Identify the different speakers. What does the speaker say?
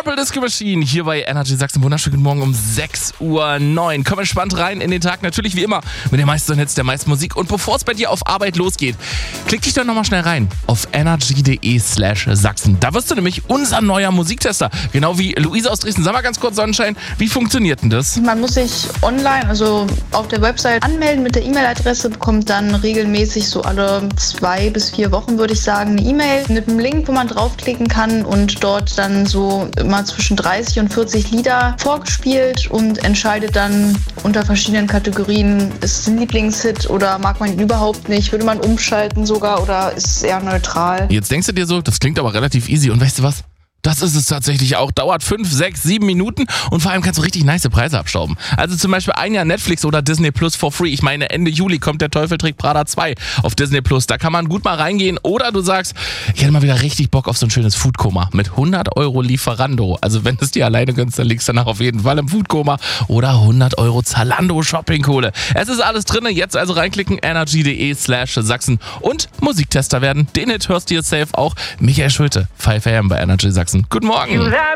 Speaker 1: Purple Disco Machine hier bei Energy Sachsen. Wunderschönen guten Morgen um 6:09 Uhr. Komm entspannt rein in den Tag. Natürlich wie immer mit den meisten Hits, der meisten Musik. Und bevor es bei dir auf Arbeit losgeht, klick dich doch nochmal schnell rein auf energy.de/Sachsen. Da wirst du nämlich unser neuer Musiktester. Genau wie Luise aus Dresden. Sag mal ganz kurz, Sonnenschein, wie funktioniert denn das?
Speaker 2: Man muss sich online, also auf der Website anmelden mit der E-Mail-Adresse, bekommt dann regelmäßig so alle 2 bis 4 Wochen, würde ich sagen, eine E-Mail mit einem Link, wo man draufklicken kann und dort dann so immer zwischen 30 und 40 Lieder vorgespielt und entscheidet dann unter verschiedenen Kategorien, ist es ein Lieblingshit oder mag man ihn überhaupt nicht, würde man umschalten sogar oder ist es eher neutral.
Speaker 1: Jetzt denkst du dir so, das klingt aber relativ easy und weißt du was? Das ist es tatsächlich auch. Dauert 5, 6, 7 Minuten und vor allem kannst du richtig nice Preise abstauben. Also zum Beispiel ein Jahr Netflix oder Disney Plus for free. Ich meine, Ende Juli kommt der Teufel trägt Prada 2 auf Disney Plus. Da kann man gut mal reingehen. Oder du sagst, ich hätte mal wieder richtig Bock auf so ein schönes Foodkoma mit 100 € Lieferando. Also wenn du es dir alleine gönnst, dann liegst du danach auf jeden Fall im Foodkoma. Oder 100 € Zalando Shoppingkohle. Es ist alles drin. Jetzt also reinklicken, energy.de/Sachsen und Musiktester werden. Den Hit hörst du jetzt safe auch. Michael Schulte, 5 AM bei Energy Sachsen. Guten Morgen.